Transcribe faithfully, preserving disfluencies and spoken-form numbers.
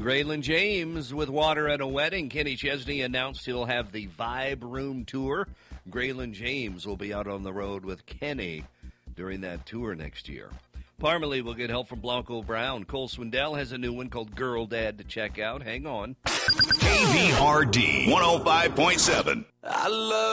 Graylin James with Water at a Wedding. Kenny Chesney announced he'll have the Vibe Room Tour. Graylin James will be out on the road with Kenny during that tour next year. Parmalee will get help from Blanco Brown. Cole Swindell has a new one called Girl Dad to check out. Hang on. K V R D one oh five point seven. I love